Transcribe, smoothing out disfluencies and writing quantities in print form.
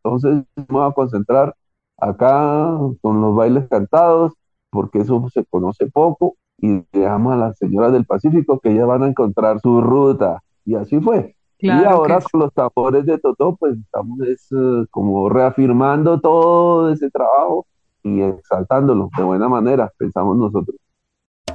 Entonces me voy a concentrar acá con los bailes cantados, porque eso se conoce poco, y dejamos a las señoras del Pacífico que ya van a encontrar su ruta. Y así fue. Y Claro que ahora sí. con los tambores de Totó, pues estamos como reafirmando todo ese trabajo y exaltándolo de buena manera, pensamos nosotros.